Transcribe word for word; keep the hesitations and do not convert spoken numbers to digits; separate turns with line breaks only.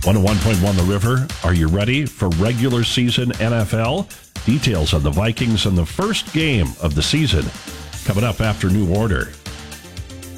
one oh one point one The River. Are you ready for regular season N F L? Details on the Vikings and the first game of the season coming up after New Order.